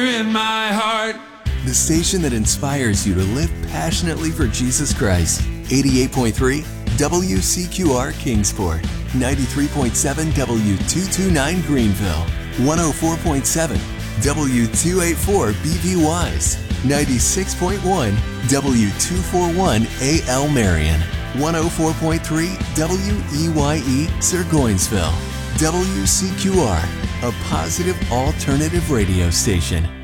in my heart. The station that inspires you to live passionately for Jesus Christ. 88.3 WCQR Kingsport, 93.7 W229 Greenville, 104.7 W284 BV Wise, 96.1 W241 AL Marion, 104.3 WEYE Sirgoinsville. WCQR, a positive alternative radio station.